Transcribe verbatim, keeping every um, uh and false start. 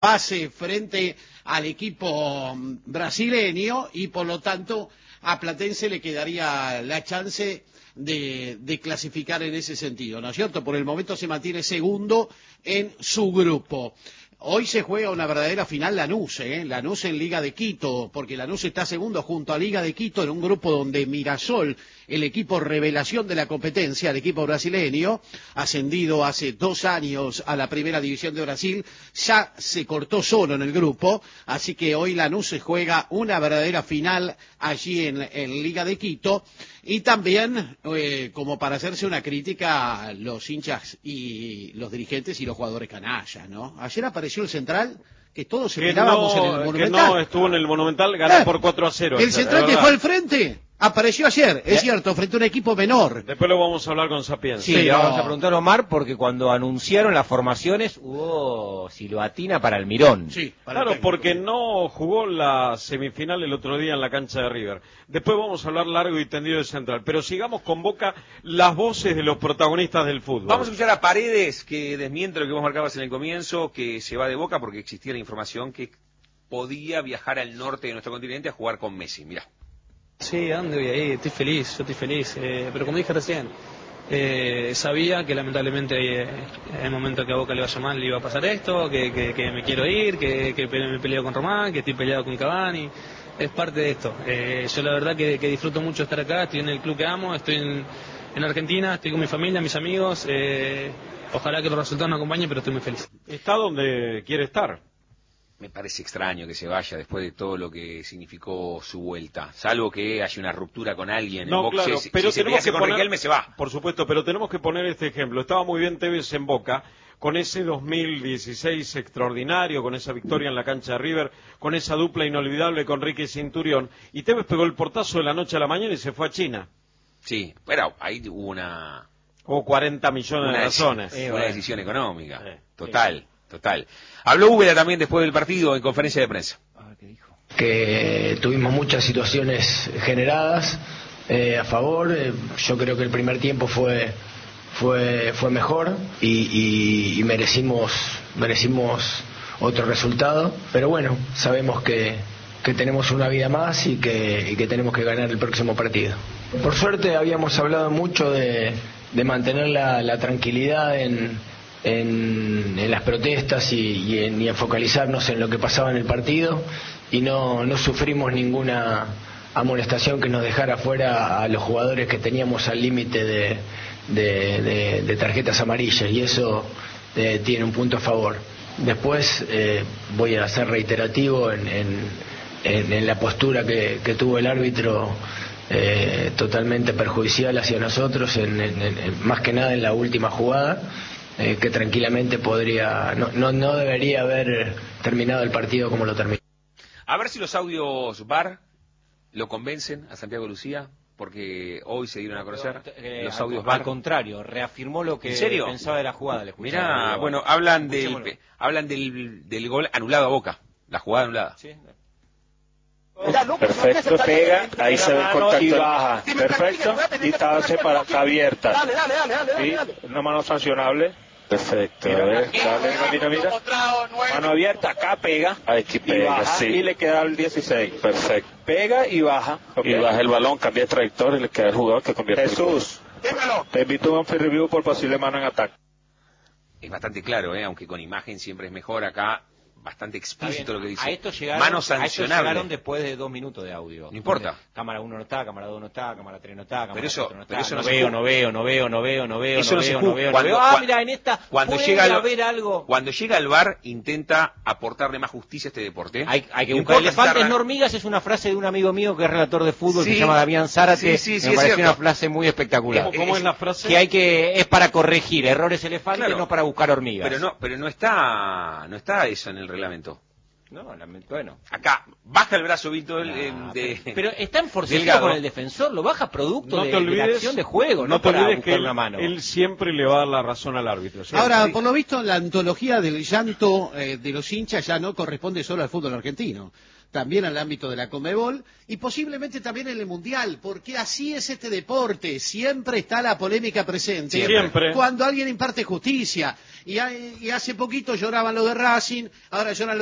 pase frente al equipo brasileño y por lo tanto a Platense le quedaría la chance de, de clasificar en ese sentido, ¿no es cierto? Por el momento se mantiene segundo en su grupo. Hoy se juega una verdadera final Lanús, ¿eh? Lanús en Liga de Quito, porque Lanús está segundo junto a Liga de Quito en un grupo donde Mirasol, el equipo revelación de la competencia, el equipo brasileño, ascendido hace dos años a la primera división de Brasil, ya se cortó solo en el grupo, así que hoy Lanús se juega una verdadera final allí en, en Liga de Quito, y también, eh, como para hacerse una crítica a los hinchas y los dirigentes y los jugadores canallas, ¿no? Ayer apareció el Central, que todos esperábamos no, en el Monumental. Que no estuvo en el Monumental, ganó eh, por cuatro a cero. El ese, Central que fue al frente apareció ayer, es cierto, frente a un equipo menor. Después lo vamos a hablar con Sapienza. Sí, le vamos a preguntar a Omar, porque cuando anunciaron las formaciones hubo silbatina para Almirón. Sí, para claro, porque no jugó la semifinal el otro día en la cancha de River. Después vamos a hablar largo y tendido de Central. Pero sigamos con Boca, las voces de los protagonistas del fútbol. Vamos a escuchar a Paredes, que desmiente lo que vos marcabas en el comienzo, que se va de Boca porque existía la información que podía viajar al norte de nuestro continente a jugar con Messi. Mirá. Sí, ¿a dónde voy a ir? Estoy feliz, yo estoy feliz. Eh, pero como dije recién, eh, sabía que lamentablemente eh, en el momento que a Boca le vaya mal le iba a pasar esto, que, que, que me quiero ir, que, que me peleo con Román, que estoy peleado con Cavani. Es parte de esto. Eh, yo la verdad que, que disfruto mucho estar acá, estoy en el club que amo, estoy en, en Argentina, estoy con mi familia, mis amigos. Eh, ojalá que los resultados nos acompañen, pero estoy muy feliz. Está donde quiere estar. Me parece extraño que se vaya después de todo lo que significó su vuelta, salvo que haya una ruptura con alguien. No, en claro, boxe, pero si tenemos se que con poner, Riquelme se va. Por supuesto, pero tenemos que poner este ejemplo. Estaba muy bien Tevez en Boca, con ese dos mil dieciséis extraordinario, con esa victoria en la cancha de River, con esa dupla inolvidable con Ricky Cinturión, y Tevez pegó el portazo de la noche a la mañana y se fue a China. Sí, pero ahí hubo una... Hubo cuarenta millones una de razones. Una eh, decisión económica, eh, total. Eh. Total. Habló Úbeda también después del partido en conferencia de prensa. Que tuvimos muchas situaciones generadas eh, a favor. Eh, yo creo que el primer tiempo fue fue fue mejor y, y, y merecimos merecimos otro resultado. Pero bueno, sabemos que que tenemos una vida más y que, y que tenemos que ganar el próximo partido. Por suerte habíamos hablado mucho de, de mantener la, la tranquilidad en En, en las protestas y, y, en, y en focalizarnos en lo que pasaba en el partido y no, no sufrimos ninguna amonestación que nos dejara fuera a los jugadores que teníamos al límite de, de, de, de tarjetas amarillas, y eso eh, tiene un punto a favor. Después eh, voy a ser reiterativo en, en, en, en la postura que, que tuvo el árbitro, eh, totalmente perjudicial hacia nosotros, en, en, en, más que nada en la última jugada. Eh, que tranquilamente podría, no, no, no debería haber terminado el partido como lo terminó. A ver si los audios V A R lo convencen a Santiago Lucía, porque hoy se dieron a conocer eh, los audios al, V A R. Al contrario, reafirmó lo que pensaba de la jugada. Mirá, bueno, hablan del, hablan del, del gol anulado a Boca, la jugada anulada. ¿Sí? Perfecto, pega, ahí se ve el contacto y baja, perfecto, y está separada, está abierta, ¿sí? Una mano sancionable, perfecto, mira, a ver, dale, mira, mira, mano abierta, acá pega, aquí pega, y baja, sí. Y le queda el dieciséis, perfecto, pega y baja, okay. Y baja el balón, cambia de trayectoria y le queda el jugador que convierte. Jesús, te invito a un free review por posible mano en ataque. Es bastante claro, ¿eh? Aunque con imagen siempre es mejor acá. Bastante explícito lo que dice. A esto llegaron, mano sancionable. A esto llegaron después de dos minutos de audio. No importa. Cámara uno no está, cámara dos no está, cámara tres no está, cámara pero eso, cuatro no está. Pero eso no, no, veo, no veo, no veo, no veo, no veo, eso no no veo, no veo, cuando, no veo. Ah, mira, en esta cuando puede llega el, haber algo. Cuando llega el V A R intenta aportarle más justicia a este deporte. Hay, hay que no buscar elefantes, estar... no hormigas, es una frase de un amigo mío que es relator de fútbol, sí, que se llama Damián Zárate. Sí, sí, sí, me parece cierto. una frase muy espectacular. ¿Cómo, cómo es, es la frase? Que hay que, es para corregir errores elefantes, claro, no para buscar hormigas. Pero no, pero no está, no está eso en el reglamento. No, bueno. Acá, baja el brazo Víctor. No, eh, de, pero, pero está enforcejado con el defensor, lo baja producto no de, te olvides, de la acción de juego, no, no te para olvides que él, una mano. él siempre le va a dar la razón al árbitro. ¿Cierto? Ahora, por lo visto, la antología del llanto eh, de los hinchas ya no corresponde solo al fútbol argentino, también al ámbito de la Conmebol y posiblemente también en el Mundial, porque así es este deporte, siempre está la polémica presente. Siempre. Cuando alguien imparte justicia, y, hay, y hace poquito lloraban lo de Racing, ahora lloran lo